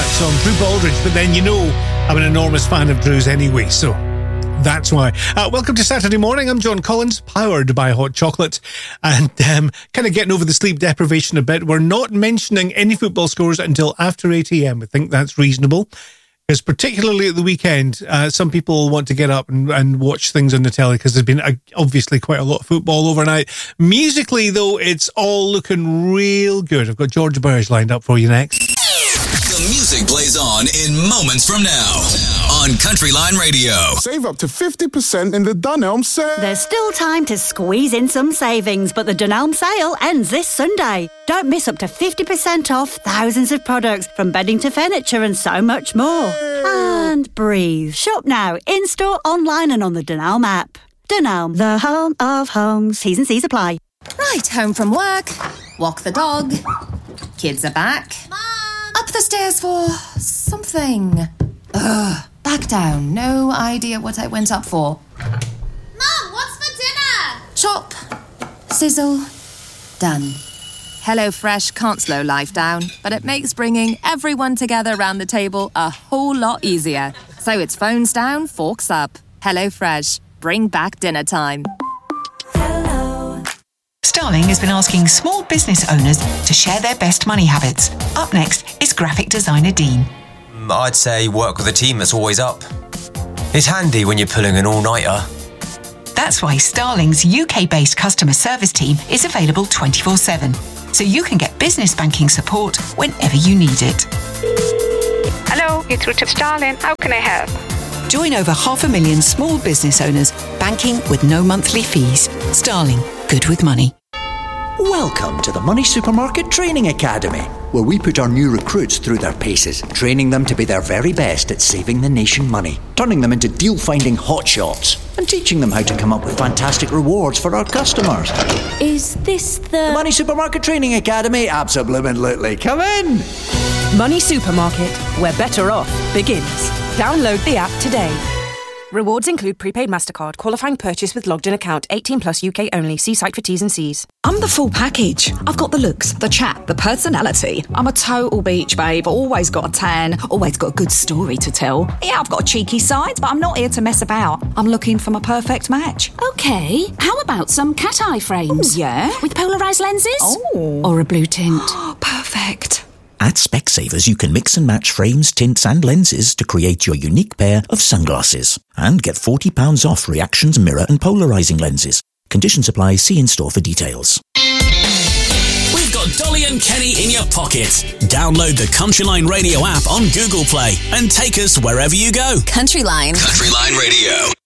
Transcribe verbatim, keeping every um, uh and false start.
that song, Drew Baldridge, but then you know I'm an enormous fan of Drew's anyway, so that's why. Uh, welcome to Saturday morning. I'm John Collins, powered by hot chocolate, and um, kind of getting over the sleep deprivation a bit. We're not mentioning any football scores until after eight a.m. I think that's reasonable, because particularly at the weekend, uh, some people want to get up and, and watch things on the telly because there's been uh, obviously quite a lot of football overnight. Musically, though, it's all looking real good. I've got George Burge lined up for you next. The music plays on in moments from now on Country Line Radio. Save up to fifty percent in the Dunelm sale. There's still time to squeeze in some savings, but the Dunelm sale ends this Sunday. Don't miss up to fifty percent off thousands of products, from bedding to furniture and so much more. And breathe. Shop now, in-store, online and on the Dunelm app. Dunelm, the home of homes. T's and C's apply. Right, home from work, walk the dog, kids are back. Mom! Up the stairs for something. Ugh, back down. No idea what I went up for. Mom, what's for dinner? Chop, sizzle, done. HelloFresh can't slow life down, but it makes bringing everyone together around the table a whole lot easier. So it's phones down, forks up. HelloFresh, bring back dinner time. Starling has been asking small business owners to share their best money habits. Up next is graphic designer Dean. I'd say work with a team that's always up. It's handy when you're pulling an all-nighter. That's why Starling's U K-based customer service team is available twenty-four seven, so you can get business banking support whenever you need it. Hello, you're through to Starling. How can I help? Join over half a million small business owners banking with no monthly fees. Starling, good with money. Welcome to the Money Supermarket Training Academy, where we put our new recruits through their paces, training them to be their very best at saving the nation money, turning them into deal-finding hotshots, and teaching them how to come up with fantastic rewards for our customers. Is this the... The Money Supermarket Training Academy? Absolutely. Come in! Money Supermarket, where better off begins. Download the app today. Rewards include prepaid MasterCard, qualifying purchase with logged in account, eighteen plus U K only. See site for T's and C's. I'm the full package. I've got the looks, the chat, the personality. I'm a total beach babe, always got a tan, always got a good story to tell. Yeah, I've got a cheeky side, but I'm not here to mess about. I'm looking for my perfect match. Okay, how about some cat eye frames? Ooh, yeah? With polarised lenses? Oh. Or a blue tint? Perfect. At Specsavers, you can mix and match frames, tints and lenses to create your unique pair of sunglasses. And get forty pounds off Reactions mirror and polarising lenses. Conditions apply. See in-store for details. We've got Dolly and Kenny in your pocket. Download the Country Line Radio app on Google Play and take us wherever you go. Country Line. Country Line Radio.